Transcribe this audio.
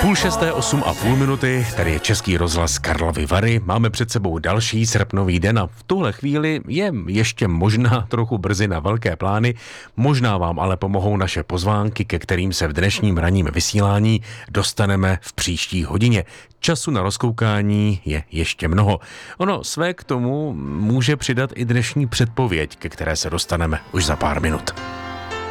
5:30, 8,5 minuty, tady je Český rozhlas Karlovy Vary. Máme před sebou další srpnový den a v tuhle chvíli je ještě možná trochu brzy na velké plány. Možná vám ale pomohou naše pozvánky, ke kterým se v dnešním ranním vysílání dostaneme v příští hodině. Času na rozkoukání je ještě mnoho. Ono své k tomu může přidat i dnešní předpověď, ke které se dostaneme už za pár minut.